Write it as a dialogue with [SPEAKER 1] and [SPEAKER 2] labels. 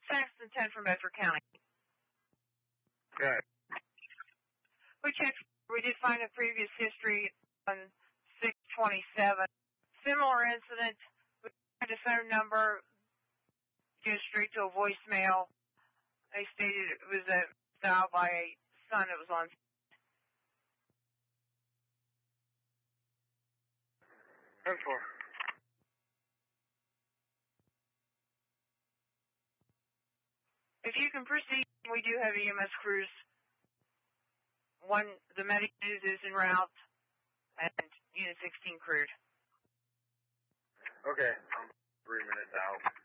[SPEAKER 1] Saxton 10 from Bedford County.
[SPEAKER 2] Okay.
[SPEAKER 1] We did find a previous history on 6/27. Similar incident. We had a phone number, go straight to a voicemail. They stated it was dialed by a son that was on.
[SPEAKER 2] 10-4.
[SPEAKER 1] If you can proceed, we do have EMS crews. The medic news is en route, and Unit 16 crewed.
[SPEAKER 2] Okay, I'm 3 minutes out.